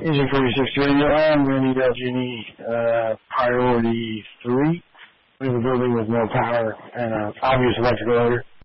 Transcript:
Agent 46 Radio, I'm Randy Del Genie, priority 3. We have a building with no power and an obvious electrical odor.